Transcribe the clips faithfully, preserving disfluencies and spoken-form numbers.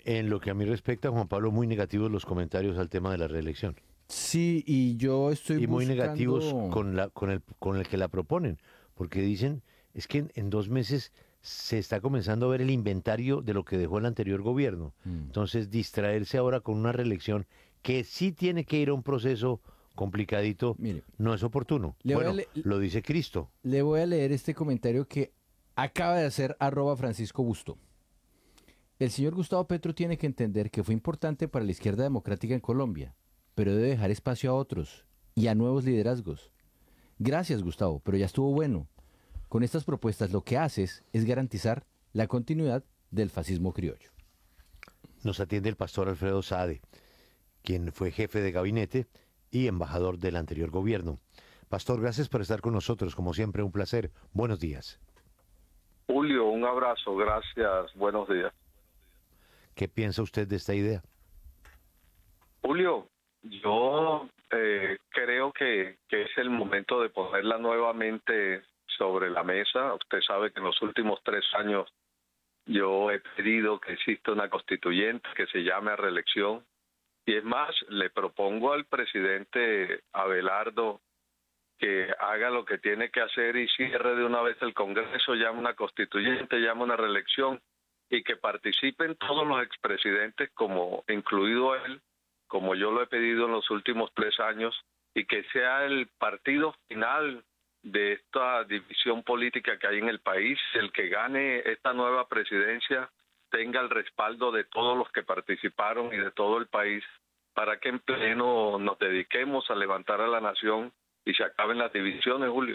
En lo que a mí respecta, Juan Pablo, muy negativos los comentarios al tema de la reelección. Sí, y yo estoy Y muy negativos buscando... con, la, con, el, con el que la proponen, porque dicen, es que en, en dos meses se está comenzando a ver el inventario de lo que dejó el anterior gobierno. Mm. Entonces, distraerse ahora con una reelección que sí tiene que ir a un proceso complicadito, Mire, no es oportuno. le voy a Bueno, le- lo dice Cristo. le voy a leer este comentario que acaba de hacer arroba Francisco Busto. El señor Gustavo Petro tiene que entender que fue importante para la izquierda democrática en Colombia, pero debe dejar espacio a otros y a nuevos liderazgos. Gracias, Gustavo, pero ya estuvo bueno. Con estas propuestas lo que haces es garantizar la continuidad del fascismo criollo. Nos atiende el pastor Alfredo Saade, quien fue jefe de gabinete y embajador del anterior gobierno. Pastor, gracias por estar con nosotros, como siempre, un placer. Buenos días. Julio, un abrazo, gracias, buenos días. ¿Qué piensa usted de esta idea? Julio, yo eh, creo que, que es el momento de ponerla nuevamente sobre la mesa. Usted sabe que en los últimos tres años yo he pedido que exista una constituyente que se llame a reelección. Y es más, le propongo al presidente Abelardo que haga lo que tiene que hacer y cierre de una vez el Congreso, llame una constituyente, llame una reelección y que participen todos los expresidentes, como incluido él, como yo lo he pedido en los últimos tres años, y que sea el partido final de esta división política que hay en el país, el que gane esta nueva presidencia tenga el respaldo de todos los que participaron y de todo el país, para que en pleno nos dediquemos a levantar a la nación y se acaben las divisiones, Julio.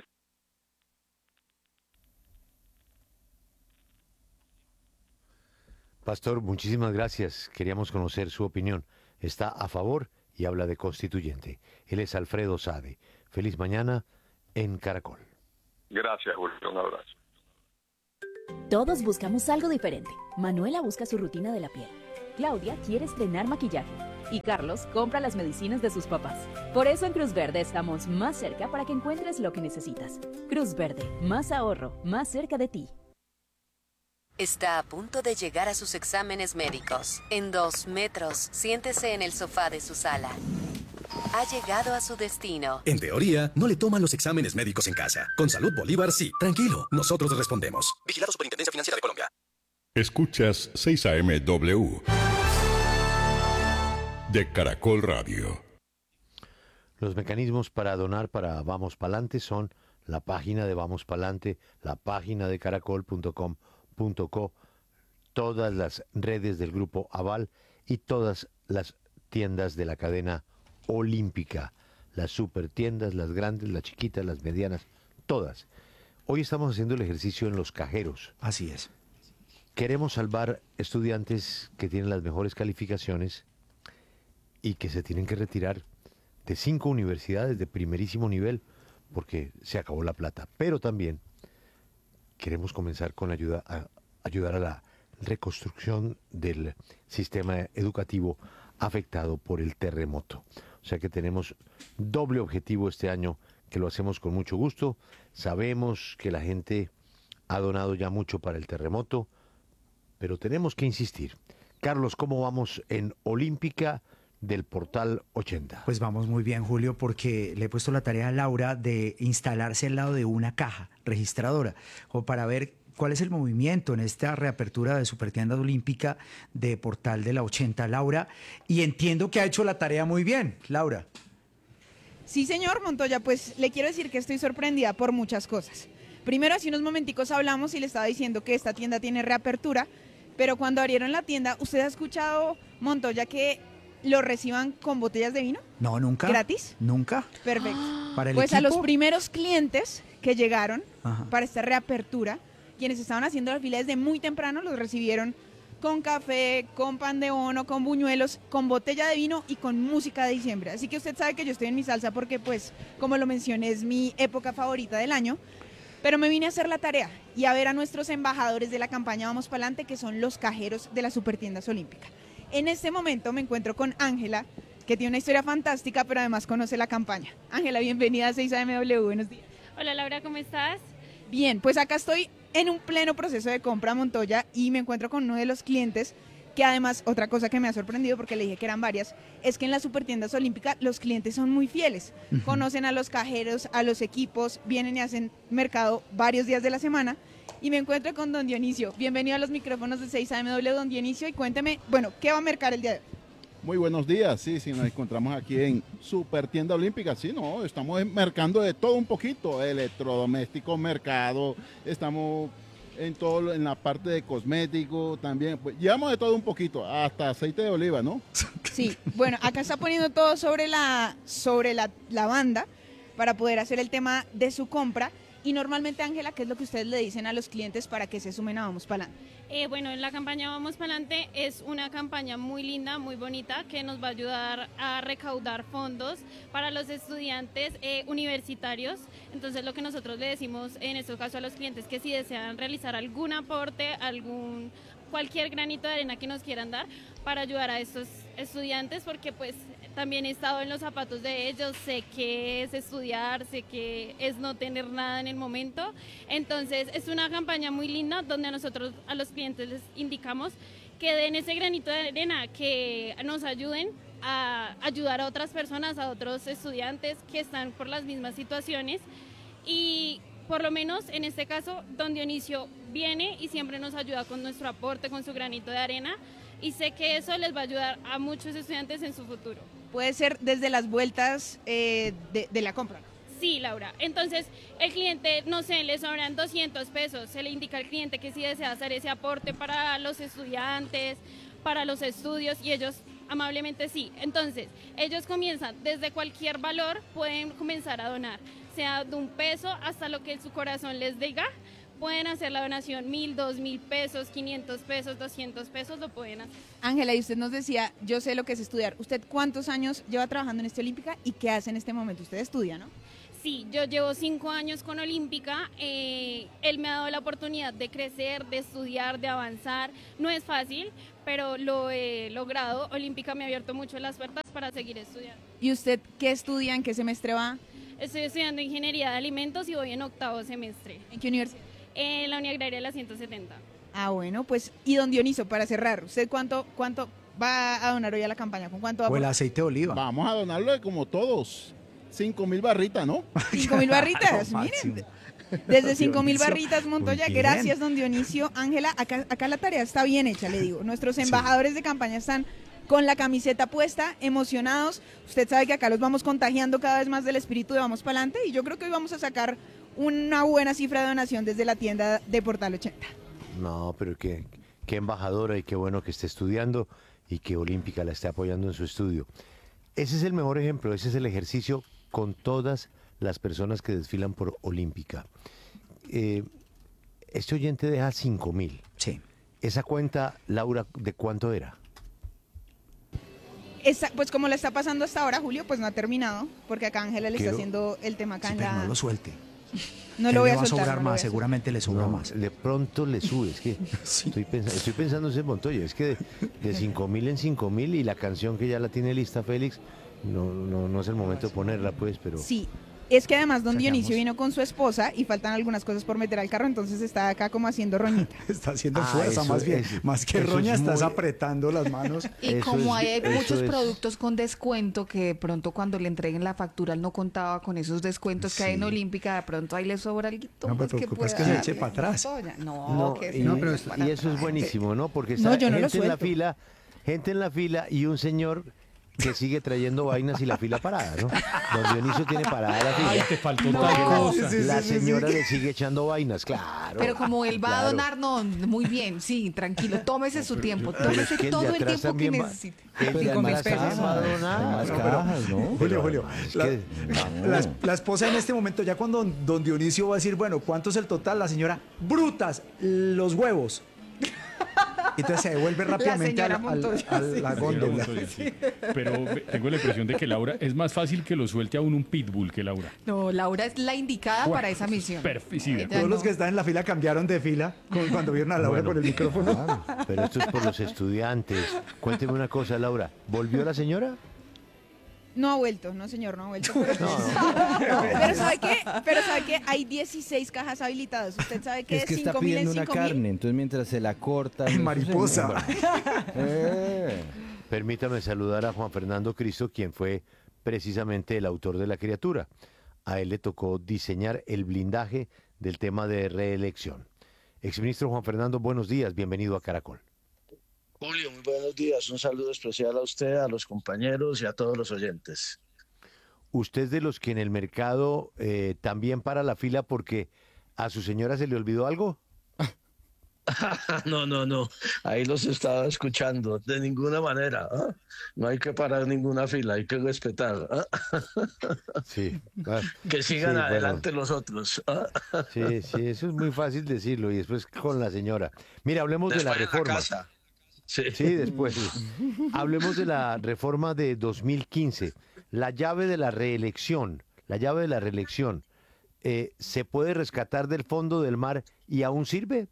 Pastor, muchísimas gracias. Queríamos conocer su opinión. Está a favor y habla de constituyente. Él es Alfredo Saade. Feliz mañana en Caracol. Gracias, Julio. Un abrazo. Todos buscamos algo diferente. Manuela busca su rutina de la piel. Claudia quiere estrenar maquillaje. Y Carlos compra las medicinas de sus papás. Por eso en Cruz Verde estamos más cerca para que encuentres lo que necesitas. Cruz Verde, más ahorro, más cerca de ti. Está a punto de llegar a sus exámenes médicos. En dos metros, siéntese en el sofá de su sala. Ha llegado a su destino. En teoría, no le toman los exámenes médicos en casa. Con Salud Bolívar, sí. Tranquilo, nosotros respondemos. Vigilado Superintendencia Financiera de Colombia. Escuchas seis A M W de Caracol Radio. Los mecanismos para donar para Vamos Palante son la página de Vamos Palante, la página de caracol punto com punto co, todas las redes del Grupo Aval y todas las tiendas de la cadena olímpica, las super tiendas, las grandes, las chiquitas, las medianas, todas. Hoy estamos haciendo el ejercicio en los cajeros. Así es. Queremos salvar estudiantes que tienen las mejores calificaciones y que se tienen que retirar de cinco universidades de primerísimo nivel porque se acabó la plata. Pero también queremos comenzar con ayuda a ayudar a la reconstrucción del sistema educativo afectado por el terremoto. O sea que tenemos doble objetivo este año, que lo hacemos con mucho gusto. Sabemos que la gente ha donado ya mucho para el terremoto, pero tenemos que insistir. Carlos, ¿cómo vamos en Olímpica del Portal ochenta? Pues vamos muy bien, Julio, porque le he puesto la tarea a Laura de instalarse al lado de una caja registradora, o para ver cuál es el movimiento en esta reapertura de Supertienda Olímpica de Portal de la ochenta, Laura, y entiendo que ha hecho la tarea muy bien, Laura. Sí, señor Montoya, pues le quiero decir que estoy sorprendida por muchas cosas. Primero, hace unos momenticos hablamos y le estaba diciendo que esta tienda tiene reapertura, pero cuando abrieron la tienda, ¿usted ha escuchado, Montoya, que lo reciban con botellas de vino? No, nunca. ¿Gratis? Nunca. Perfecto. Para el Pues equipo, a los primeros clientes que llegaron Ajá. para esta reapertura, quienes estaban haciendo la fila desde muy temprano, los recibieron con café, con pan de bono, con buñuelos, con botella de vino y con música de diciembre. Así que usted sabe que yo estoy en mi salsa porque, pues, como lo mencioné, es mi época favorita del año. Pero me vine a hacer la tarea y a ver a nuestros embajadores de la campaña Vamos Palante, que son los cajeros de las Supertiendas Olímpicas. En este momento me encuentro con Ángela, que tiene una historia fantástica, pero además conoce la campaña. Ángela, bienvenida a seis A M W, buenos días. Hola Laura, ¿cómo estás? Bien, pues acá estoy en un pleno proceso de compra, Montoya, y me encuentro con uno de los clientes que además, otra cosa que me ha sorprendido, porque le dije que eran varias, es que en las supertiendas olímpicas los clientes son muy fieles. Uh-huh. Conocen a los cajeros, a los equipos, vienen y hacen mercado varios días de la semana. Y me encuentro con don Dionisio. Bienvenido a los micrófonos de seis A M W, don Dionisio, y cuénteme, bueno, ¿qué va a mercar el día de hoy? Muy buenos días, sí, sí, nos encontramos aquí en Supertienda Olímpica, sí, no, estamos mercando de todo un poquito, electrodomésticos, mercado, estamos en todo, en la parte de cosméticos también, pues llevamos de todo un poquito, hasta aceite de oliva, ¿no? Sí, bueno, acá está poniendo todo sobre la, sobre la, la banda para poder hacer el tema de su compra. Y normalmente, Ángela, ¿qué es lo que ustedes le dicen a los clientes para que se sumen a Vamos Pa'lante? Eh, bueno, en la campaña Vamos Pa'lante es una campaña muy linda, muy bonita, que nos va a ayudar a recaudar fondos para los estudiantes eh, universitarios. Entonces, lo que nosotros le decimos en este caso a los clientes, que si desean realizar algún aporte, algún cualquier granito de arena que nos quieran dar para ayudar a estos estudiantes, porque pues también he estado en los zapatos de ellos, sé que es estudiar, sé que es no tener nada en el momento. Entonces es una campaña muy linda donde nosotros a los clientes les indicamos que den ese granito de arena, que nos ayuden a ayudar a otras personas, a otros estudiantes que están por las mismas situaciones. Y por lo menos en este caso, don Dionisio viene y siempre nos ayuda con nuestro aporte, con su granito de arena, y sé que eso les va a ayudar a muchos estudiantes en su futuro. Puede ser desde las vueltas eh, de, de la compra. Sí, Laura. Entonces, el cliente, no sé, le sobran doscientos pesos, se le indica al cliente que si desea hacer ese aporte para los estudiantes, para los estudios, y ellos amablemente sí. Entonces, ellos comienzan desde cualquier valor, pueden comenzar a donar, sea de un peso hasta lo que su corazón les diga. Pueden hacer la donación, mil, dos mil pesos, quinientos pesos, doscientos pesos, lo pueden hacer. Ángela, y usted nos decía, yo sé lo que es estudiar. ¿Usted cuántos años lleva trabajando en este Olímpica y qué hace en este momento? Usted estudia, ¿no? Sí, yo llevo cinco años con Olímpica. Eh, él me ha dado la oportunidad de crecer, de estudiar, de avanzar. No es fácil, pero lo he logrado. Olímpica me ha abierto mucho las puertas para seguir estudiando. ¿Y usted qué estudia? ¿En qué semestre va? Estoy estudiando Ingeniería de Alimentos y voy en octavo semestre. ¿En qué universidad? En la Uni Agraria de la ciento setenta. Ah, bueno, pues, y don Dioniso, para cerrar, ¿usted cuánto, cuánto va a donar hoy a la campaña? ¿Con cuánto va? O el aceite de oliva. Vamos a donarlo de como todos, cinco mil barritas, ¿no? Cinco mil barritas, miren. Desde cinco mil barritas, Montoya. Gracias, don Dionisio. Ángela, acá, acá la tarea está bien hecha, le digo. Nuestros embajadores sí. de campaña están con la camiseta puesta, emocionados. Usted sabe que acá los vamos contagiando cada vez más del espíritu de Vamos Pa'lante, y yo creo que hoy vamos a sacar una buena cifra de donación desde la tienda de Portal ochenta. No, pero qué, qué embajadora y qué bueno que esté estudiando y que Olímpica la esté apoyando en su estudio. Ese es el mejor ejemplo, ese es el ejercicio con todas las personas que desfilan por Olímpica. Eh, este oyente deja cinco mil. Sí. ¿Esa cuenta, Laura, de cuánto era? Esa, pues como le está pasando hasta ahora, Julio, pues no ha terminado, porque acá Ángela le Quiero... está haciendo el tema acá sí, en pero la... no lo suelte. No lo voy a soltar. Le va a sobrar no más, a seguramente le sobra no, más. De pronto le sube, es que sí. estoy, pens estoy pensando en ese Montoya, es que de, de cinco mil en cinco mil y la canción que ya la tiene lista Félix, no, no, no es el momento de ponerla pues, pero... Sí, es que además don Sacamos. Dionisio vino con su esposa y faltan algunas cosas por meter al carro, entonces está acá como haciendo roñita. Está haciendo Ah, fuerza, eso más bien. es- más que eso roña, es estás muy- apretando las manos. Y Eso como es- hay eso muchos es- productos con descuento que de pronto cuando le entreguen la factura él no contaba con esos descuentos que hay en Sí. Olímpica, de pronto ahí le sobra algo. No me más preocupa, es pueda que se darle. eche para atrás. No, No, que y, no, pero pero es- y eso es buenísimo, ¿no? Porque está No, yo no lo gente en la suelto. fila, gente en la fila y un señor que sigue trayendo vainas y la fila parada, ¿no? Don Dionisio tiene parada la fila. Ay, te faltó No. tal cosa. Sí, sí, la sí, sí, señora sí. le sigue echando vainas, claro. Pero como él va a claro. donar, no, muy bien, sí, tranquilo, tómese su tiempo, Pero es tómese que el de todo el atrás tiempo que también va- necesite. el de Pero atrás más también cajas, va a donar. más No, pero- cajas, ¿no? Julio, Julio, es la, que- la- la esposa en este momento, ya cuando don, don Dionisio va a decir, bueno, ¿cuánto es el total? La señora, brutas, los huevos. Entonces se devuelve rápidamente señora al- al- Montoya, a sí. la Señora góndola. Montoya, sí. Pero ve- tengo la impresión de que Laura, es más fácil que lo suelte a uno un pitbull que Laura. No, Laura es la indicada para esa misión. Perfecto, sí, de Ella acuerdo. Todos los no. que están en la fila cambiaron de fila con- cuando vieron a Laura Bueno. con el micrófono. Claro, pero esto es por los estudiantes. Cuénteme una cosa, Laura. ¿Volvió la señora? No ha vuelto, no señor, no ha vuelto. Pero, pero ¿sabe qué? Pero ¿sabe qué? Hay dieciséis cajas habilitadas. ¿Usted sabe qué Es es que está cinco mil en pidiendo una cinco mil? carne, entonces mientras se la corta... eso se- Mariposa. bueno. Eh. Permítame saludar a Juan Fernando Cristo, quien fue precisamente el autor de la criatura. A él le tocó diseñar el blindaje del tema de reelección. Exministro Juan Fernando, buenos días, bienvenido a Caracol. Julio, muy buenos días. Un saludo especial a usted, a los compañeros y a todos los oyentes. ¿Usted es de los que en el mercado eh, también para la fila porque a su señora se le olvidó algo? No, no, no. Ahí los estaba escuchando. De ninguna manera. ¿Ah? No hay que parar ninguna fila, hay que respetar. ¿Ah? Sí. Ah, Que sigan sí, adelante bueno. los otros. ¿Ah? Sí, sí, eso es muy fácil decirlo y después con la señora. Mira, hablemos de la Después en la reforma. casa. Sí. Sí, después. Hablemos de la reforma de dos mil quince. La llave de la reelección, la llave de la reelección, eh, ¿se puede rescatar del fondo del mar y aún sirve?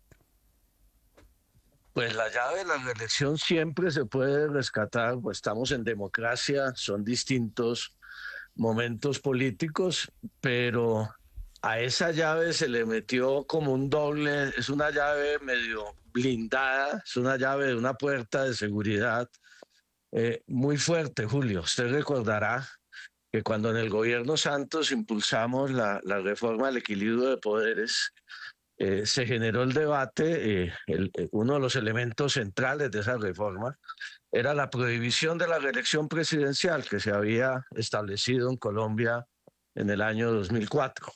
Pues la llave de la reelección siempre se puede rescatar, pues estamos en democracia, son distintos momentos políticos, pero a esa llave se le metió como un doble, es una llave medio blindada, es una llave de una puerta de seguridad eh, muy fuerte, Julio. Usted recordará que cuando en el gobierno Santos impulsamos la, la reforma del equilibrio de poderes, Eh, se generó el debate, eh, el, eh, uno de los elementos centrales de esa reforma era la prohibición de la reelección presidencial que se había establecido en Colombia en el año dos mil cuatro.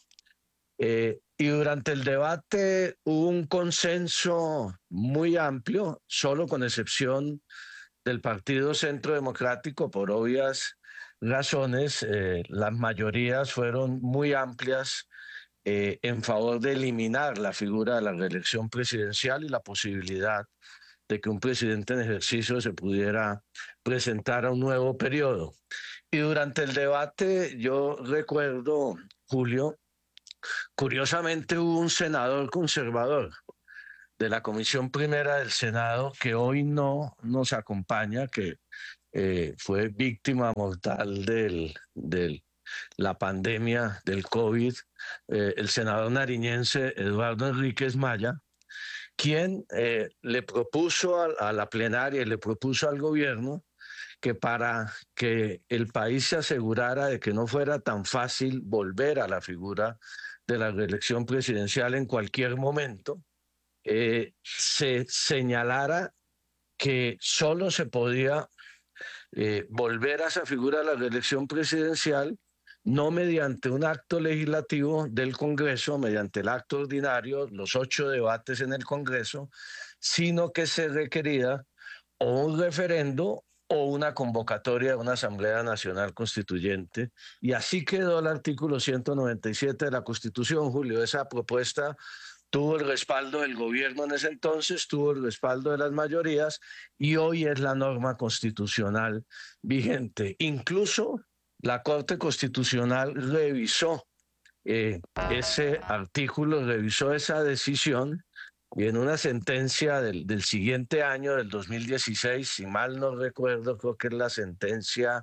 Eh, y durante el debate hubo un consenso muy amplio, solo con excepción del Partido Centro Democrático, por obvias razones, eh, las mayorías fueron muy amplias Eh, en favor de eliminar la figura de la reelección presidencial y la posibilidad de que un presidente en ejercicio se pudiera presentar a un nuevo periodo. Y durante el debate, yo recuerdo, Julio, curiosamente hubo un senador conservador de la Comisión Primera del Senado que hoy no nos acompaña, que eh, fue víctima mortal del... del la pandemia del COVID, eh, el senador nariñense Eduardo Enríquez Maya, quien eh, le propuso a, a la plenaria y le propuso al gobierno que para que el país se asegurara de que no fuera tan fácil volver a la figura de la reelección presidencial en cualquier momento, eh, se señalara que solo se podía eh, volver a esa figura de la reelección presidencial no mediante un acto legislativo del Congreso, mediante el acto ordinario, los ocho debates en el Congreso, sino que se requería o un referendo o una convocatoria de una Asamblea Nacional Constituyente. Y así quedó el artículo ciento noventa y siete de la Constitución, Julio. Esa propuesta tuvo el respaldo del gobierno en ese entonces, tuvo el respaldo de las mayorías y hoy es la norma constitucional vigente. Incluso la Corte Constitucional revisó eh, ese artículo, revisó esa decisión y en una sentencia del, del siguiente año, del dos mil dieciséis, si mal no recuerdo, creo que es la sentencia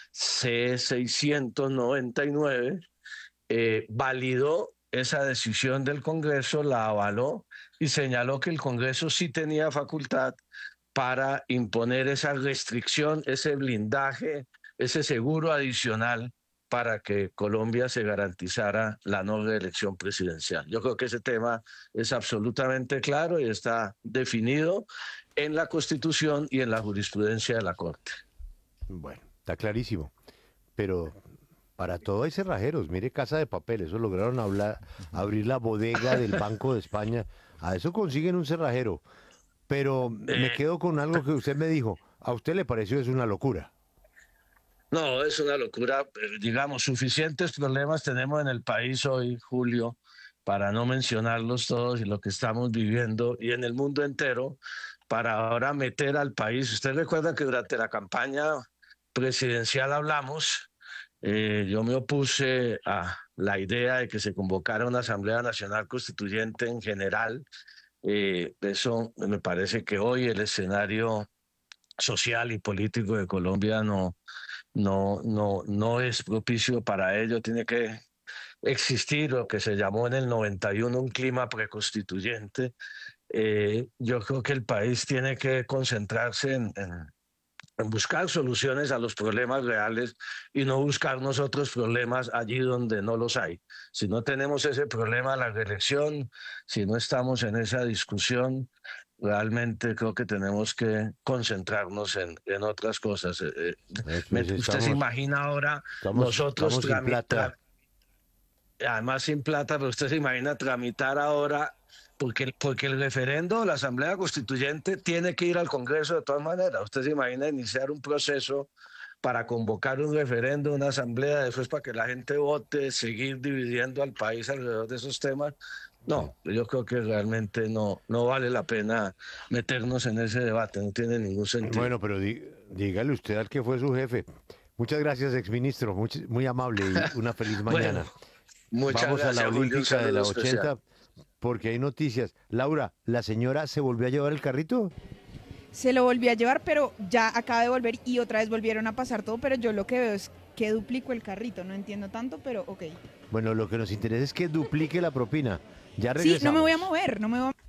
C seiscientos noventa y nueve, eh, validó esa decisión del Congreso, la avaló y señaló que el Congreso sí tenía facultad para imponer esa restricción, ese blindaje, ese seguro adicional para que Colombia se garantizara la no reelección presidencial. Yo creo que ese tema es absolutamente claro y está definido en la Constitución y en la jurisprudencia de la Corte. Bueno, está clarísimo. Pero para todo hay cerrajeros. Mire Casa de Papel, eso lograron hablar, abrir la bodega del Banco de España. A eso consiguen un cerrajero. Pero me quedo con algo que usted me dijo. ¿A usted le pareció es una locura? No, es una locura. Digamos, suficientes problemas tenemos en el país hoy, Julio, para no mencionarlos todos y lo que estamos viviendo y en el mundo entero, para ahora meter al país. Usted recuerda que durante la campaña presidencial hablamos, eh, yo me opuse a la idea de que se convocara una Asamblea Nacional Constituyente en general. Eh, eso me parece que hoy el escenario social y político de Colombia no no, no, no es propicio para ello. Tiene que existir lo que se llamó en el noventa y uno un clima preconstituyente. Eh, yo creo que el país tiene que concentrarse en, en, en buscar soluciones a los problemas reales y no buscar nosotros problemas allí donde no los hay. Si no tenemos ese problema de la reelección, si no estamos en esa discusión, realmente creo que tenemos que concentrarnos en, en otras cosas. Eh, me, pues usted estamos, se imagina ahora estamos, nosotros estamos sin plata. Además sin plata, pero usted se imagina tramitar ahora, porque, porque el referendo, la Asamblea Constituyente tiene que ir al Congreso de todas maneras. Usted se imagina iniciar un proceso para convocar un referendo, una asamblea, después para que la gente vote, seguir dividiendo al país alrededor de esos temas. No, yo creo que realmente no, no vale la pena meternos en ese debate, no tiene ningún sentido. Bueno, pero di, dígale usted al que fue su jefe. Muchas gracias, exministro, muy, muy amable y una feliz mañana. Bueno, muchas Vamos gracias, a la Julio, Olímpica de la especial. ochenta, porque hay noticias. Laura, ¿la señora se volvió a llevar el carrito? Se lo volví a llevar, pero ya acaba de volver y otra vez volvieron a pasar todo, pero yo lo que veo es que duplico el carrito, no entiendo tanto, pero ok. Bueno, lo que nos interesa es que duplique la propina. Ya Sí, regresamos. no me voy a mover, no me voy a